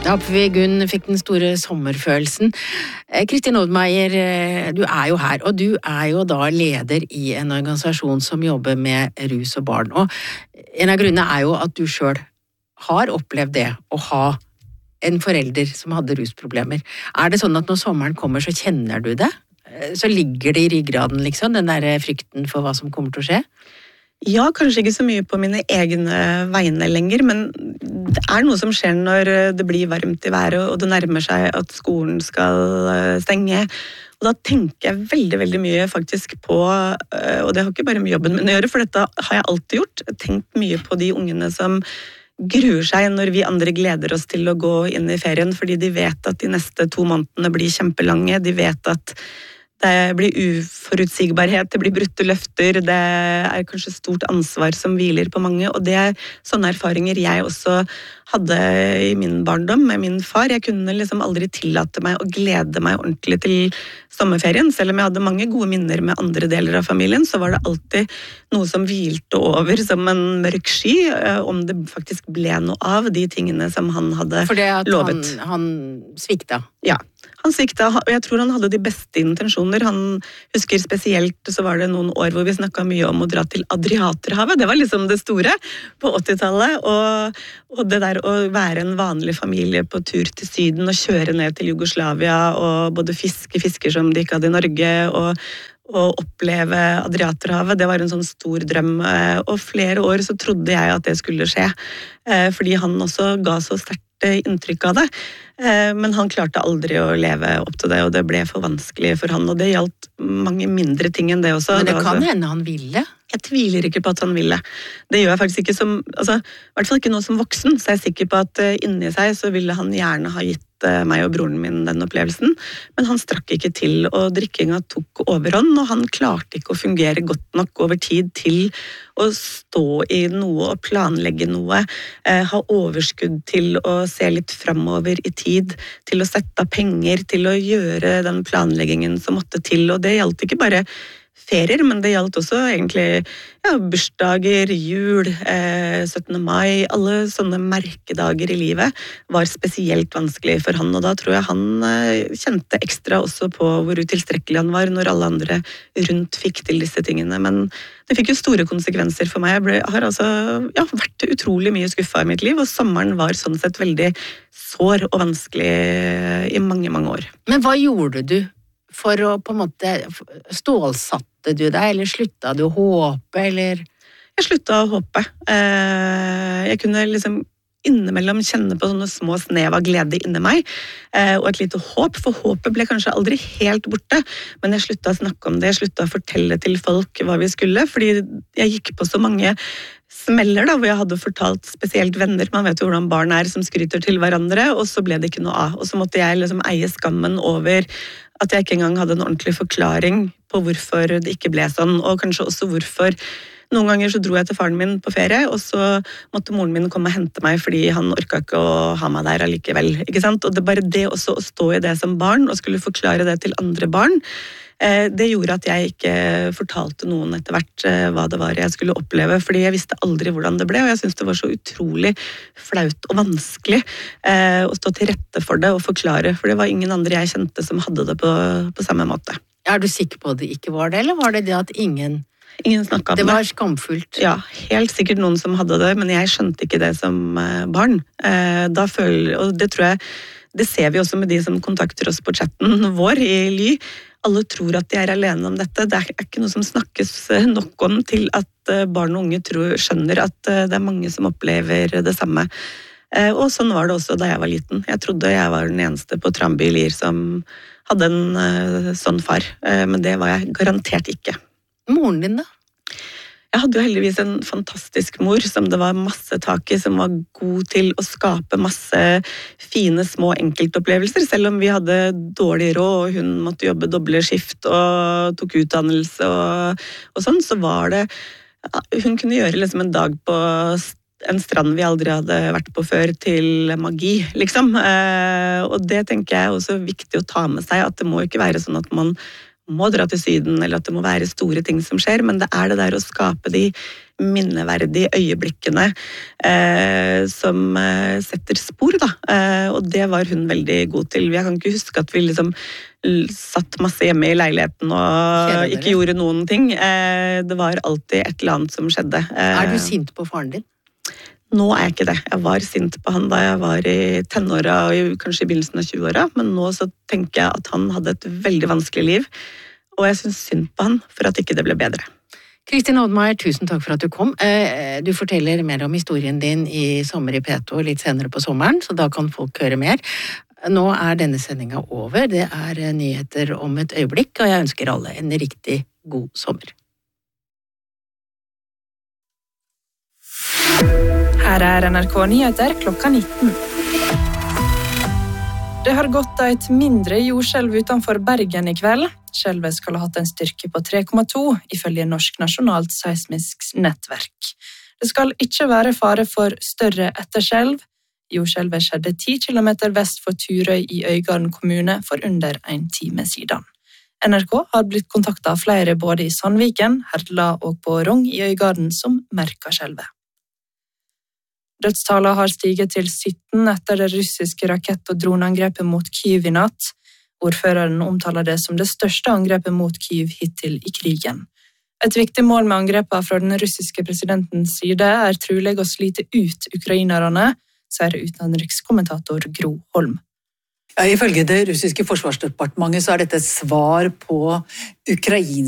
Ja, Gunn fikk den store sommerfølelsen. Kristin Oudmayer, du jo her, og du jo da leder i en organisasjon som jobber med rus og barn. Og en av grunnene jo at du selv har opplevd det, å ha en forelder som hadde rusproblemer. Det sånn at når sommeren kommer, så kjenner du det? Så ligger det i ryggraden, liksom, den der frykten for hva som kommer til å skje? Ja, kanskje ikke så mye på mine egne vegne lenger, men det noe som skjer når det blir varmt i været, og det nærmer seg at skolen skal stenge. Og da tenker jeg veldig, veldig mye faktisk på, og det har ikke bare med jobben min å gjøre, for dette har jeg alltid gjort, tenkt mye på de ungene som gruer seg når vi andre gleder oss til å gå inn i ferien, fordi de vet at de neste 2 månedene blir kjempelange, de vet at det blir uforutsigbarhet, det blir brutte løfter, det kanskje stort ansvar som hviler på mange, og det sånne erfaringer jeg også hadde i min barndom med min far. Jeg kunne liksom aldri tillate meg å glede meg ordentlig til sommerferien, selv om jeg hadde mange gode minner med andre deler av familien, så var det alltid noe som hvilte over som en mørk sky, om det faktisk ble noe av de tingene som han hadde lovet. Fordi at han svikta? Ja. Han svikta, og jeg tror han hadde de beste intensjoner. Han husker spesielt, så var det noen år hvor vi snakket mye om å dra til Adriaterhavet. Det var liksom det store på 80-tallet, og det der å være en vanlig familie på tur til Syden og kjøre ned til Jugoslavia og både fisker som de ikke hadde i Norge, og oppleve Adriaterhavet, det var en sånn stor drøm. Og flere år så trodde jeg at det skulle skje, fordi han også ga så sterkt inntrykk av det. Men han klarte aldri å leve opp til det, og det ble for vanskelig for han, og det gjaldt mange mindre ting enn det også. Men det kan hende han ville? Jeg tviler ikke på at han ville. Det gjør jeg faktisk ikke som, i hvert fall ikke nå som voksen, så jeg sikker på at inni seg så ville han gjerne ha gitt meg og broren min den opplevelsen, men han strakk ikke til, og drikkinga tok overhånd, og han klarte ikke å fungere godt nok over tid til å stå i noe og planlegge noe, ha overskudd til å se litt fremover i tid, til å sette av penger, til å gjøre den planleggingen som måtte til, og det gjaldt ikke bare ferier, men det gjaldt også egentlig bursdager, jul, 17. mai, alle sånne merkedager i livet var spesielt vanskelig for han, og da tror jeg han kjente ekstra også på hvor utilstrekkelig han var når alle andre rundt fikk til disse tingene, men det fikk jo store konsekvenser for meg. Jeg har vært utrolig mye skuffet i mitt liv, og sommeren var sånn sett veldig sår og vanskelig i mange, mange år. Men hva gjorde du for å på en måte stålsatte du deg, eller slutta du å håpe, eller? Jeg slutta å håpe. Jeg kunne liksom innimellom kjenne på sånne små snev av glede inni meg, og et lite håp, for håpet ble kanskje aldri helt borte, men jeg slutta å snakke om det, jeg slutta å fortelle til folk hva vi skulle, fordi jeg gikk på så mange smeller da, hvor jeg hadde fortalt spesielt venner, man vet jo hvordan barn som skryter til hverandre, og så ble det ikke noe av, og så måtte jeg liksom eie skammen over at jeg ikke engang hadde en ordentlig forklaring på hvorfor det ikke ble sånn, og kanskje også hvorfor. Noen ganger så dro jeg til faren min på ferie, og så måtte moren min komme og hente meg, fordi han orket ikke å ha meg der allikevel, ikke sant? Og det bare det også å stå i det som barn, og skulle forklare det til andre barn, det gjorde at jeg ikke fortalte noen etter hvert hva det var jeg skulle oppleve, fordi jeg visste aldri hvordan det ble, og jeg synes det var så utrolig flaut og vanskelig å stå til rette for det og forklare, for det var ingen andre jeg kjente som hadde det på samme måte. Du sikker på at det ikke var det, eller var det det at ingen snakket om det? Det var skamfullt? Ja, helt sikkert noen som hadde det, men jeg skjønte ikke det som barn. Og det tror jeg, det ser vi også med de som kontakter oss på chatten vår i Ly. Alle tror at de alene om dette. Det ikke noe som snakkes nok om til at barn og unge skjønner at det mange som opplever det samme. Og sånn var det også da jeg var liten. Jeg trodde jeg var den eneste på Tranby i Lier som hadde en sånn far, men det var jeg garantert ikke. Moren din da? Jeg hadde jo heldigvis en fantastisk mor som det var masse tak i, som var god til å skape masse fine små enkeltopplevelser, selv om vi hadde dårlig råd, og hun måtte jobbe doble skift og tok utdannelse og sånn, så var det, hun kunne gjøre liksom en dag på en strand vi aldri hadde vært på før til magi, liksom. Og det tenker jeg er også viktig å ta med seg, at det må ikke være sånn at man må dra til Syden, eller at det må være store ting som skjer, men det det der å skape de minneverdige øyeblikkene som setter spor, da. Og det var hun veldig god til. Jeg kan ikke huske at vi liksom satt masse hjemme i leiligheten og ikke gjorde noen ting. Det var alltid et eller annet som skjedde. Du sint på faren din? Nå jeg ikke det. Jeg var sint på han da jeg var i tenåra og kanskje i begynnelsen av 20-åra, men nå så tenker jeg at han hadde et veldig vanskelig liv, og jeg synes synd på han for at ikke det ble bedre. Kristin Oudmayer, tusen takk for at du kom. Du forteller mer om historien din i Sommer i P2 litt senere på sommeren, så da kan folk høre mer. Nå denne sendinga over. Det nyheter om et øyeblikk, og jeg ønsker alle en riktig god sommer. Her NRK Nyheter klokka 19. Det har gått et mindre jordskjelv utenfor Bergen i kveld. Skjelvet skal ha hatt en styrke på 3,2, ifølge Norsk Nasjonalt Seismisk Nettverk. Det skal ikke være fare for større etterskjelv. Jordskjelvet skjedde 10 kilometer vest for Turøy i Øygarden kommune for under 1 time siden. NRK har blitt kontaktet av flere både i Sandviken, Herdla og på Rong i Øygarden som merker skjelvet. Dødstallet har stiget til 17 etter det russiske rakett- og droneangrepet mot Kyiv i natt. Ordføreren omtaler det som det største angrepet mot Kyiv hittil i krigen. Et viktig mål med angrepet fra den russiske presidentens side trolig å slite ut ukrainerne, sier utenrikskommentator Gro Holm. Ja, ifølge det russiske forsvarsdepartementet så dette et svar på Ukraina